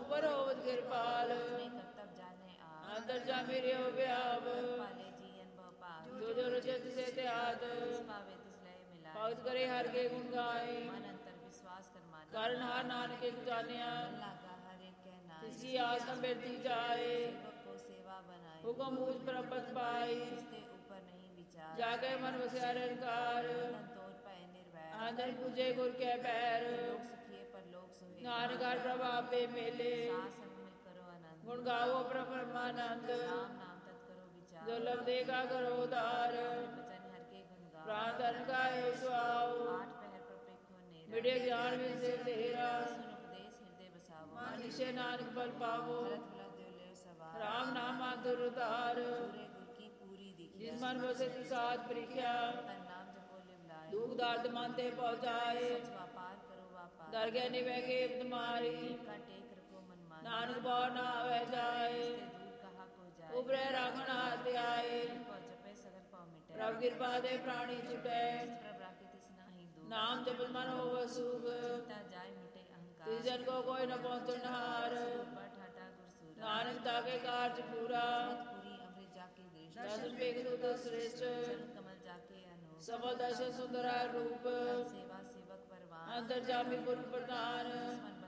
ਪਰ ਹੋਵਤ ਕਿਰਪਾਲ ਕਰਤਬ ਜਾਣੇ ਆਪ ਅੰਤਰ ਜਾ ਮੇਰੇ ਵਿਆਪ ਪਾਲੇ ਜੀਵਨ ਬਹੁ ਭਾਗ ਜੋ ਜੋ ਰਚਤ ਸੇ ਤਿਆਤ ਪਾਵੇ ਤਿਸ ਲੈ ਮਿਲਾਏ ਭਗਤ ਕਰੇ ਹਰ ਕੇ ਗੁਣ ਗਾਏ ਮਨ ਅੰਤਰ ਵਿਸ਼ਵਾਸ ਕਰਮਾਨੇ ਕਰਨ ਹਾਰ ਨਾਨਕ ਇੱਕ ਜਾਣਿਆ ਲਾਗਾ ਹਰ ਇੱਕ ਕਹਿ ਨਾਏ ਤਿਸਕੀ ਆਸ न बिरती जाए सेवक को सेवा बनाए हुक्म मुझ प्रपत पाई इसके ऊपर नहीं विचार जाके मन वसिया निरंकार तोर पाए निर्वैर आंदर पूजे गुर के पैर लोग सुखिए पर लोग सोए नानक हर प्रभाव पे मेले सास संग मिल करो आनंद गुण गाओ परमानंद राम नाम तत् करो विचार दुर्लभ देखा करो उदार वचन हर के गुण गाओ प्राण धन का सुआओ आठ पहर पर पेखो नेरा मिटे ज्ञान में से तेरा सुन उपदेश हृदय बसावो मानिशे नानक बल पावो भरत भुला देवले सवार राम नाम आतुर उतार पूरे गुर की पूरी दिखिया जिस मन बसे साथ प्रीख्या तन नाम जपो लिवलाए दुख दर्द मन ते पहुँचाए सच व्यापार करो व्यापार दरगह निभे के तुम्हारी का टेक रखो मन मान नानक बौ ना वह जाए दूर कहा को जाए उबरे राखण हाथ आए पौ जपे सगर पाँव मिटे प्रभ कृपा दे प्राणी छुटे प्रभ राखे तिस नाही दूर नाम जपत मन हो सुख चिंता जाय मिटे अहंकार तिस जन को कोई न पहुँचन हार ऊपर ठाटा गुरसूरा नानक ताके कार्य पूरा पूरी अमृत जाके दृष्ट दर्शन पेख दूत श्रेष्ठ चरण कमल जाके अनु सफल दर्शन सुंदर रूप सेवा सेवक परवान अंतर जामी पुर प्रधान मन